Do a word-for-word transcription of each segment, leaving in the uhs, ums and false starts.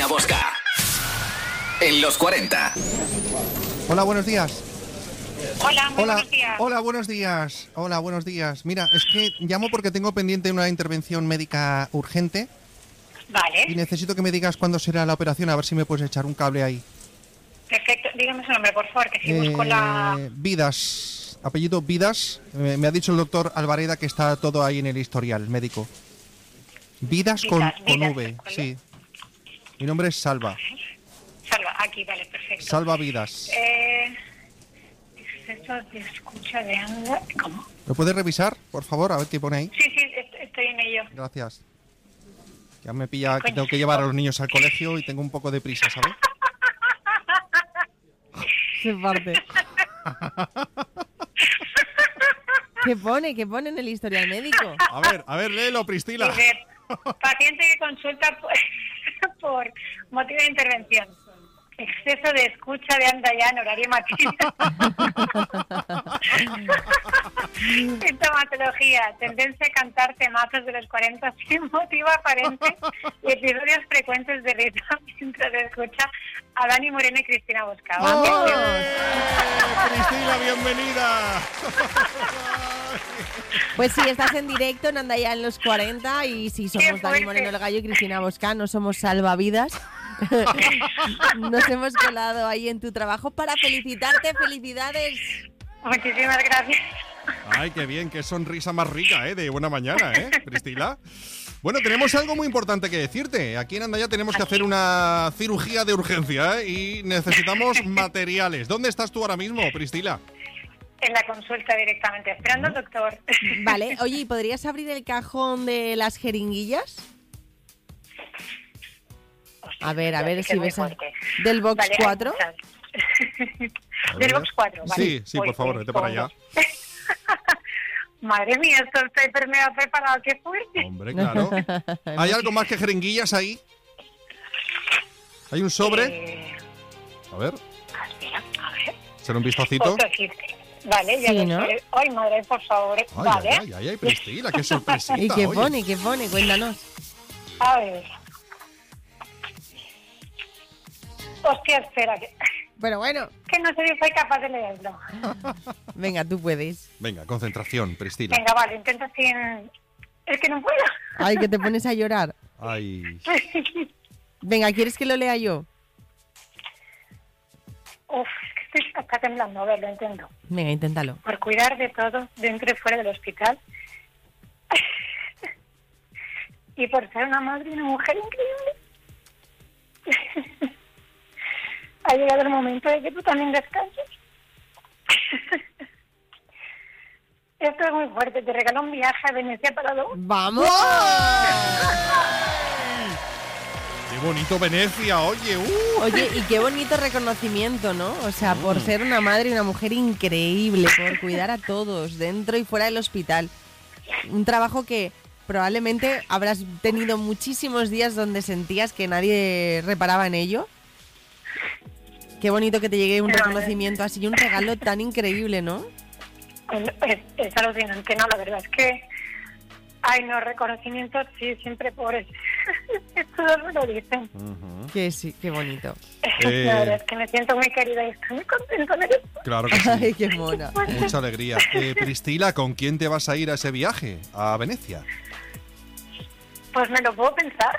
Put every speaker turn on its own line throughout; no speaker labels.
Cristina Bosca. En los cuarenta.
Hola, buenos días.
Hola, muy
Hola,
buenos días.
hola, buenos días. Hola, buenos días. Mira, es que llamo porque tengo pendiente una intervención médica urgente
Vale,
y necesito que me digas cuándo será la operación, a ver si me puedes echar un cable ahí.
perfecto. Dígame su nombre, por favor, que si
Eh,
busco la...
Vidas, apellido Vidas. Eh, me ha dicho el doctor Alvareda que está todo ahí en el historial médico. Vidas con,
Vidas,
con
Vidas,
V,
¿cuál
sí. Mi nombre es Salva.
Salva, aquí, vale, perfecto.
Salva Vidas.
Eh... Exceso de escucha de anda... ¿Cómo?
¿Lo puedes revisar, por favor? A ver qué pone ahí.
Sí, sí, est- estoy en ello.
Gracias. Ya me pilla que tengo que llevar a los niños al colegio y tengo un poco de prisa, ¿sabes?
Se parte. ¿Qué pone? ¿Qué pone en el historial médico?
A ver, a ver, léelo, Priscila.
Dice, paciente que consulta por, por motivo de intervención. Exceso de escucha de anda ya en horario matino. Sintomatología. Tendencia a cantar temazos de los cuarenta sin motivo aparente y episodios frecuentes de risa mientras escucha a Dani Moreno y Cristina Bosca.
¡Oh! Priscila, bienvenida.
Pues sí, estás en directo en Anda Ya en los cuarenta y sí, somos
¡Qué
Dani
fuerte!
Moreno el Gallo y Cristina Bosca, no somos salvavidas. Nos hemos colado ahí en tu trabajo para felicitarte, felicidades.
Muchísimas gracias.
Ay, qué bien, qué sonrisa más rica, ¿eh? De buena mañana, ¿eh, Priscila? Bueno, tenemos algo muy importante que decirte. Aquí en Andaya tenemos que hacer una cirugía de urgencia, ¿eh? Y necesitamos materiales. ¿Dónde estás tú ahora mismo, Priscila?
En la consulta directamente, esperando al doctor.
Vale, oye, ¿y podrías abrir el cajón de las jeringuillas? A ver, a ver
que
si
es muy
ves a-
fuerte.
del box
Vale, hay
cuatro.
muchas. Del box cuatro, vale.
Sí, sí, por
Voy,
favor,
voy,
vete para allá.
voy. Madre mía, esto estoy pero me ha preparado, qué fuerte.
Hombre, claro. ¿Hay algo más que jeringuillas ahí? ¿Hay un sobre?
Eh,
A ver,
espera, a ver.
¿será un vistacito?
Otro chiste. Vale, ya
Sí,
lo
¿no?
sé. Ay, madre, por favor.
Ay,
vale.
ay, ay, ay, Priscila, qué sorpresita.
¿Y qué
oye.
pone? ¿Qué pone? Cuéntanos.
A ver. Hostia, espera, que,
Pero bueno,
que no sé si soy capaz de leerlo.
venga, tú puedes.
Venga, concentración, Priscila.
Venga, vale, intenta sin... Es que no puedo.
Ay, que te pones a llorar.
Ay,
Venga, ¿quieres que lo lea yo?
Uf, es que estoy hasta temblando. A ver, lo intento.
Venga, inténtalo.
Por cuidar de todo dentro y fuera del hospital. Y por ser una madre y una mujer increíble. Ha llegado el momento de que tú también descanses. Esto es muy fuerte. Te regalo un viaje a Venecia para dos.
¡Vamos!
qué bonito Venecia, oye. Uh.
Oye, y qué bonito reconocimiento, ¿no? O sea, por ser una madre y una mujer increíble, por cuidar a todos, dentro y fuera del hospital. Un trabajo que probablemente habrás tenido muchísimos días donde sentías que nadie reparaba en ello. Qué bonito que te llegue un reconocimiento así y un regalo tan increíble, ¿no?
Es, es, es alucinante, ¿no? La verdad es que... Ay, no, reconocimientos, sí, siempre pobres. Todos me lo dicen.
Ujú.
Que sí, qué bonito.
Eh.
La verdad es que me siento muy querida y estoy muy contenta de esto.
Claro que sí.
Ay, qué mona.
Mucha alegría. Eh, Priscila, ¿con quién te vas a ir a ese viaje? ¿A Venecia?
Pues me lo puedo pensar.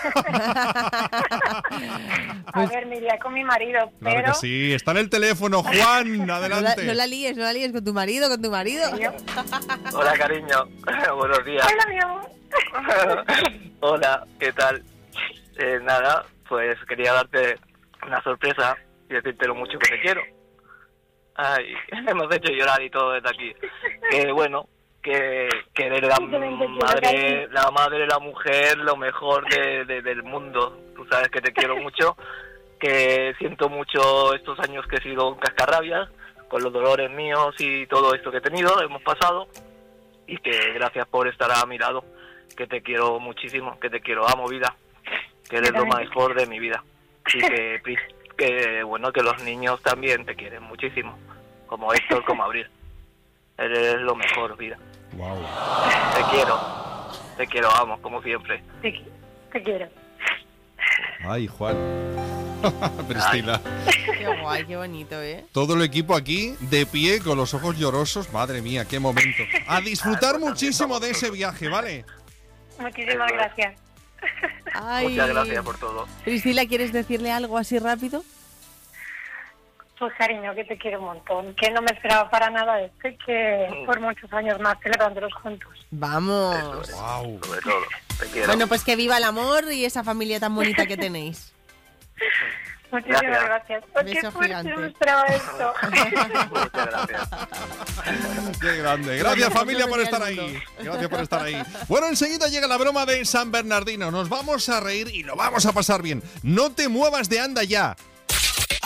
A ver, me iría con mi marido,
Claro
pero...
que sí. Está en el teléfono, Juan.
No la,
Adelante.
no la líes, no la líes con tu marido, con tu marido.
Hola, cariño. Buenos días.
Hola, mi amor.
Hola, ¿qué tal? Eh, nada, pues quería darte una sorpresa y decirte lo mucho que te quiero. Ay, hemos hecho llorar y todo desde aquí. Que bueno, que, que eres la madre, la madre, la mujer, lo mejor de, de, del mundo. Tú sabes que te quiero mucho, que siento mucho estos años que he sido un cascarrabias, con los dolores míos y todo esto que he tenido, hemos pasado, y que gracias por estar a mi lado, que te quiero muchísimo, que te quiero, amo vida, que eres lo mejor de mi vida, y que, que bueno, que los niños también te quieren muchísimo, como Héctor, como Abril. Eres lo mejor, vida.
Wow.
Te quiero, te quiero, amo, como siempre.
Te, te quiero.
Ay, Juan. Priscila.
Qué guay, qué bonito, ¿eh?
Todo el equipo aquí de pie con los ojos llorosos. Madre mía, qué momento. A disfrutar muchísimo de ese viaje, ¿vale?
Muchísimas gracias.
Ay,
Muchas gracias por todo.
Priscila, ¿quieres decirle algo así rápido?
Pues cariño, que te quiero un montón, que no me esperaba para nada esto y que por muchos años más celebrándolos juntos.
Vamos.
Eso es,
Wow.
sobre todo. Te quiero.
Bueno, pues que viva el amor y esa familia tan bonita que tenéis.
Muchísimas
Gracias.
gracias. Oh,
Beso
qué fuerte,
gigante.
no me esperaba esto.
Muchas gracias.
Qué grande. Gracias,
Como
familia, por
venía
estar
el
ahí.
mundo.
Gracias por estar ahí. Bueno, enseguida llega la broma de San Bernardino. Nos vamos a reír y lo vamos a pasar bien. No te muevas de Anda Ya.